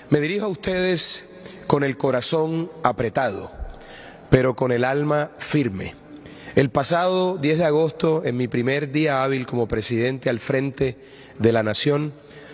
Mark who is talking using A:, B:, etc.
A: Me dirijo a ustedes con el corazón apretado, pero con el alma firme. El pasado 10 de agosto, en mi primer día hábil como presidente al frente de la Nación,